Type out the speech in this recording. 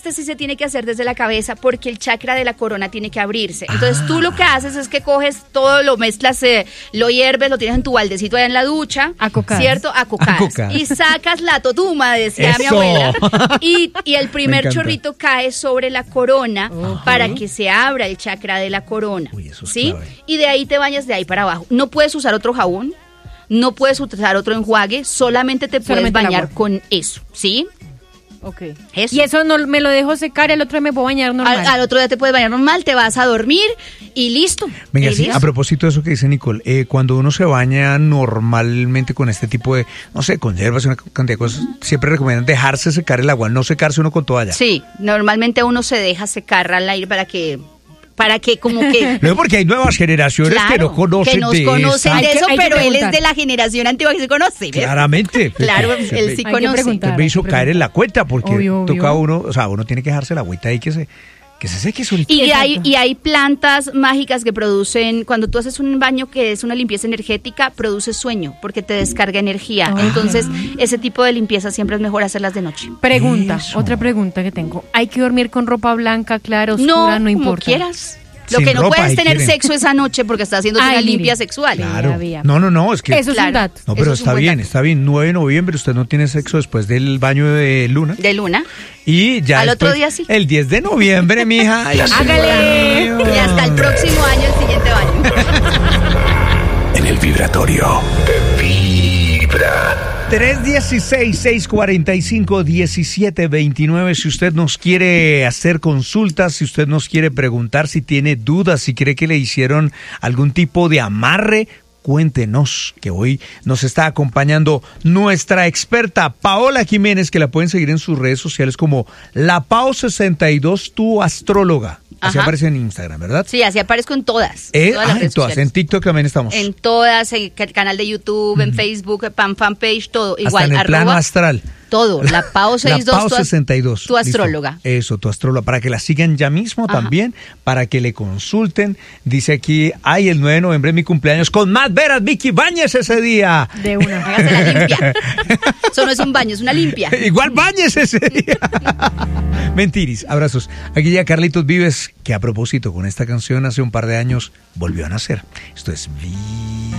Este sí se tiene que hacer desde la cabeza porque el chakra de la corona tiene que abrirse. Entonces tú lo que haces es que coges todo, lo mezclas, lo hierves, lo tienes en tu baldecito allá en la ducha. A cocar. ¿Cierto? A cocar. Y sacas la totuma, decía mi abuela. Y el primer chorrito cae sobre la corona para que se abra el chakra de la corona. Uy, eso es ¿sí? clave. Y de ahí te bañas de ahí para abajo. No puedes usar otro jabón, no puedes usar otro enjuague, solamente te puedes Solamente el bañar agua. con eso, ¿sí? Ok. Eso. Y eso no me lo dejo secar, el otro día me puedo bañar normal. Al otro día te puedes bañar normal, te vas a dormir y listo. Venga, ¿Y sí, listo? a propósito de eso que dice Nicole, cuando uno se baña normalmente con este tipo de, no sé, con hierbas y una cantidad de cosas, siempre recomiendan dejarse secar el agua, no secarse uno con toalla. Sí, normalmente uno se deja secar al aire para que como que... No, porque hay nuevas generaciones que no conocen que nos de conocen esa. de eso, Hay que pero él es preguntar. de la generación antigua que se conoce. ¿ves? Claramente. Claro, él sí Hay que conoce. preguntar. Usted me hizo caer en la cuenta porque Obvio, obvio. toca uno, o sea, uno tiene que dejarse la agüita ahí que se seque solito. Y Exacto. hay plantas mágicas que producen, cuando tú haces un baño que es una limpieza energética, produce sueño, porque te descarga energía. Entonces, ese tipo de limpieza siempre es mejor hacerlas de noche. Pregunta, Eso. otra pregunenta que tengo. ¿Hay que dormir con ropa blanca, clara, oscura? No como importa. quieras. Lo Sin que no ropa, puedes si tener quieren. sexo esa noche porque estás haciendo Ay, una mire. limpia sexual. Claro. Había. No, es que... Eso es un Claro. dato. No, pero Eso es un está buen bien, dato. está bien. 9 de noviembre usted no tiene sexo después del baño de luna. De luna. Y ya Al otro después, día sí. El 10 de noviembre, mija. Ay, Hágale. Y hasta el próximo año, el siguiente baño. En el vibratorio Vibra. 316-645-1729. Si usted nos quiere hacer consultas, si usted nos quiere preguntar, si tiene dudas, si cree que le hicieron algún tipo de amarre, cuéntenos, que hoy nos está acompañando nuestra experta Paola Jiménez, que la pueden seguir en sus redes sociales como La Pao62, tu astróloga. Así Ajá. aparece en Instagram, ¿verdad? Sí, así aparezco en todas. Todas las En redes todas. sociales. En TikTok también estamos. En todas, en el canal de YouTube, en Facebook, fanpage, todo. Hasta Igual, en el plano astral. todo. La Pao 62, La Pao 62. tu astróloga. Listo. Eso, tu astróloga. Para que la sigan ya mismo también, para que le consulten. Dice aquí, el 9 de noviembre es mi cumpleaños. Con más veras, Vicky, bañes ese día. De una. Hágase la limpia. Eso no es un baño, es una limpia. Igual bañes ese día. Mentiris, abrazos. Aquí ya Carlitos Vives, que a propósito con esta canción hace un par de años volvió a nacer. Esto es